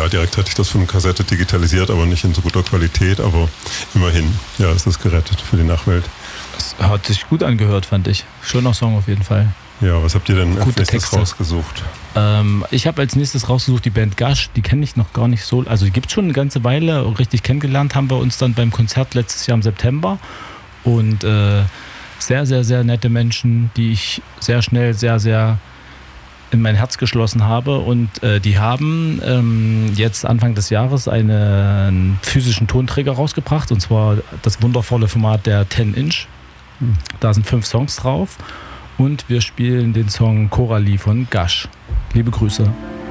Ja, direkt hatte ich das von Kassette digitalisiert, aber nicht in so guter Qualität, aber immerhin. Ja, es ist gerettet für die Nachwelt. Das hat sich gut angehört, fand ich. Schöner Song auf jeden Fall. Ja, was habt ihr denn als nächstes Texte rausgesucht? Ich habe als nächstes rausgesucht die Band Gush. Die kenne ich noch gar nicht so. Also die gibt es schon eine ganze Weile. Richtig kennengelernt haben wir uns dann beim Konzert letztes Jahr im September. Und sehr, sehr, sehr nette Menschen, die ich sehr schnell, sehr, sehr in mein Herz geschlossen habe. Und die haben jetzt Anfang des Jahres einen physischen Tonträger rausgebracht. Und zwar das wundervolle Format der 10-Inch. Da sind 5 Songs drauf. Und wir spielen den Song Coralie von Gush. Liebe Grüße.